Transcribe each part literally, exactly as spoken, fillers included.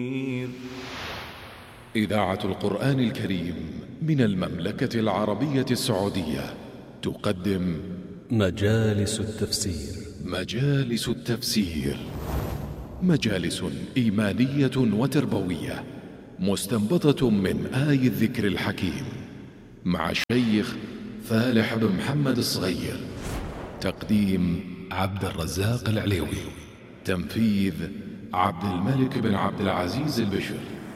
إذاعة القرآن الكريم من المملكة العربية السعودية تقدم مجالس التفسير. مجالس التفسير مجالس إيمانية وتربوية مستنبطة من آي الذكر الحكيم مع الشيخ فالح بن محمد الصغير. تقديم عبد الرزاق العليوي. تنفيذ عبد الملك بن عبد العزيز البشر.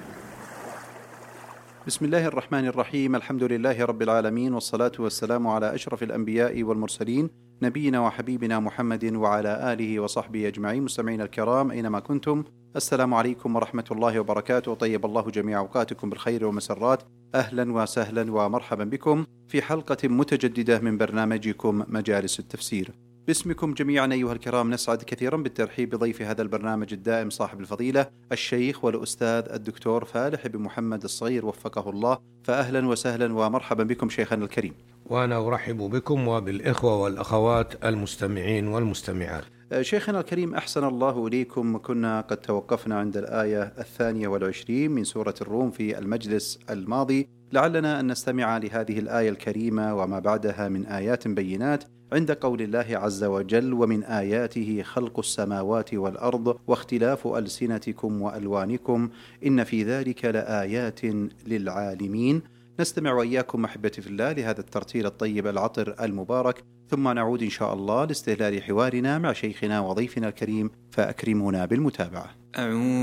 بسم الله الرحمن الرحيم. الحمد لله رب العالمين، والصلاة والسلام على أشرف الأنبياء والمرسلين، نبينا وحبيبنا محمد وعلى آله وصحبه أجمعين. مستمعين الكرام أينما كنتم، السلام عليكم ورحمة الله وبركاته. طيب الله جميع أوقاتكم بالخير والمسرات. أهلا وسهلا ومرحبا بكم في حلقة متجددة من برنامجكم مجالس التفسير. باسمكم جميعا أيها الكرام نسعد كثيرا بالترحيب بضيف هذا البرنامج الدائم صاحب الفضيلة الشيخ والأستاذ الدكتور فالح بن محمد الصغير وفقه الله. فأهلا وسهلا ومرحبا بكم شيخنا الكريم. وأنا أرحب بكم وبالإخوة والأخوات المستمعين والمستمعات. شيخنا الكريم أحسن الله إليكم. كنا قد توقفنا عند الآية الثانية والعشرين من سورة الروم في المجلس الماضي، لعلنا أن نستمع لهذه الآية الكريمة وما بعدها من آيات بينات عند قول الله عز وجل: ومن آياته خلق السماوات والأرض واختلاف ألسنتكم وألوانكم إن في ذلك لآيات للعالمين. نستمع وإياكم محبتي في الله لهذا الترتيل الطيب العطر المبارك، ثم نعود إن شاء الله لاستهلال حوارنا مع شيخنا وضيفنا الكريم، فأكرمونا بالمتابعة. أعوذ